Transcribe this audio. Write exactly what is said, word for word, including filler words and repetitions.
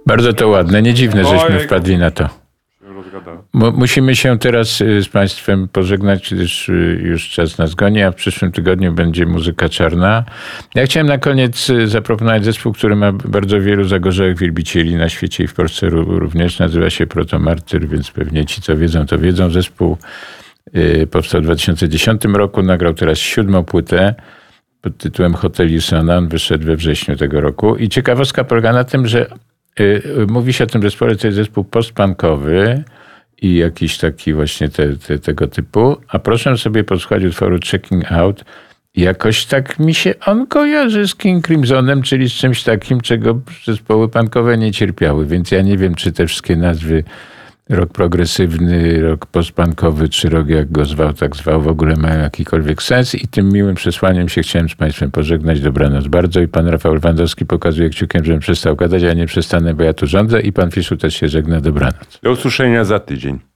Bardzo to ładne, nie dziwne, żeśmy wpadli na to. Mu- Musimy się teraz y, z Państwem pożegnać, gdyż y, już czas nas goni, a w przyszłym tygodniu będzie muzyka czarna. Ja chciałem na koniec y, zaproponować zespół, który ma bardzo wielu zagorzałych wielbicieli na świecie i w Polsce ró- również. Nazywa się Protomartyr, więc pewnie ci, co wiedzą, to wiedzą. Zespół y, powstał w dwa tysiące dziesiątym roku, nagrał teraz siódmą płytę pod tytułem Hotel Jussona. On wyszedł we wrześniu tego roku. I ciekawostka polega na tym, że y, y, mówi się o tym zespole, to jest zespół postpunkowy, i jakiś taki właśnie te, te, tego typu. A proszę sobie posłuchać utworu Checking Out. Jakoś tak mi się on kojarzy z King Crimsonem, czyli z czymś takim, czego zespoły punkowe nie cierpiały. Więc ja nie wiem, czy te wszystkie nazwy rok progresywny, rok postpunkowy, czy rok jak go zwał, tak zwał, w ogóle mają jakikolwiek sens. I tym miłym przesłaniem się chciałem z Państwem pożegnać. Dobranoc bardzo. I pan Rafał Lewandowski pokazuje kciukiem, żebym przestał gadać, a ja nie przestanę, bo ja tu rządzę. I pan Fiszu też się żegna. Dobranoc. Do usłyszenia za tydzień.